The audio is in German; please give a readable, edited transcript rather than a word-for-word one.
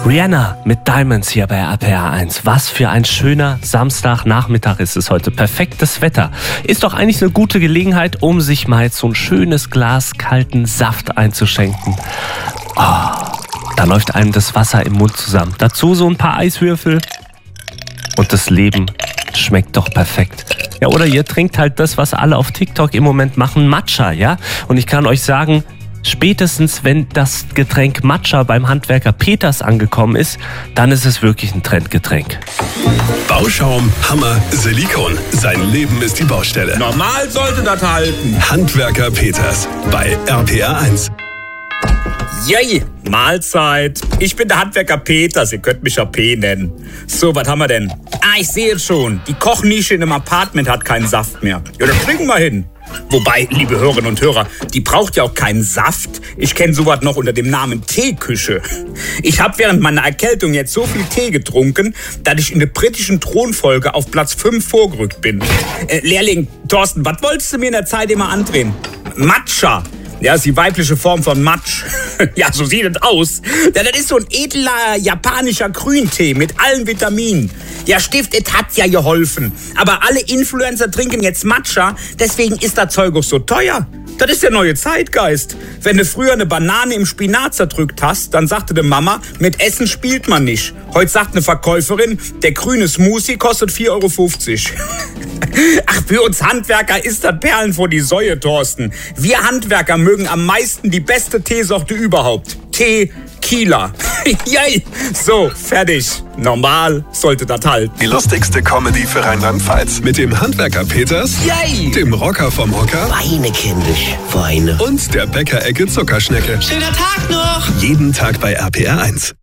Rihanna mit Diamonds hier bei RPR 1. Was für ein schöner Samstagnachmittag ist es heute. Perfektes Wetter. Ist doch eigentlich eine gute Gelegenheit, um sich mal jetzt so ein schönes Glas kalten Saft einzuschenken. Da läuft einem das Wasser im Mund zusammen. Dazu so ein paar Eiswürfel. Und das Leben schmeckt doch perfekt. Ja, oder ihr trinkt halt das, was alle auf TikTok im Moment machen, Matcha, ja? Und ich kann euch sagen, spätestens wenn das Getränk Matcha beim Handwerker Peters angekommen ist, dann ist es wirklich ein Trendgetränk. Bauschaum, Hammer, Silikon. Sein Leben ist die Baustelle. Normal sollte das halten. Handwerker Peters bei RPR 1. Yay, Mahlzeit. Ich bin der Handwerker Peters, ihr könnt mich ja P nennen. So, was haben wir denn? Ich sehe es schon. Die Kochnische in einem Apartment hat keinen Saft mehr. Ja, da kriegen wir hin. Wobei, liebe Hörerinnen und Hörer, die braucht ja auch keinen Saft. Ich kenne sowas noch unter dem Namen Teeküche. Ich habe während meiner Erkältung jetzt so viel Tee getrunken, dass ich in der britischen Thronfolge auf Platz 5 vorgerückt bin. Lehrling, Thorsten, was wolltest du mir in der Zeit immer andrehen? Matcha. Ja, ist die weibliche Form von Matsch. Ja, so sieht es aus. Ja, das ist so ein edler japanischer Grüntee mit allen Vitaminen. Ja, Stift, es hat ja geholfen. Aber alle Influencer trinken jetzt Matcha, deswegen ist das Zeug auch so teuer. Das ist der neue Zeitgeist. Wenn du früher eine Banane im Spinat zerdrückt hast, dann sagte die Mama, mit Essen spielt man nicht. Heute sagt eine Verkäuferin, der grüne Smoothie kostet 4,50 €. Ach, für uns Handwerker ist das Perlen vor die Säue, Thorsten. Wir Handwerker mögen am meisten die beste Teesorte überhaupt. Tequila. Yay. So, fertig. Normal sollte das halten. Die lustigste Comedy für Rheinland-Pfalz. Mit dem Handwerker Peters, Yay. dem Rocker vom Hocker Weine, kindisch, Weine. und der Bäckerecke Zuckerschnecke. Schöner Tag noch! Jeden Tag bei RPR 1.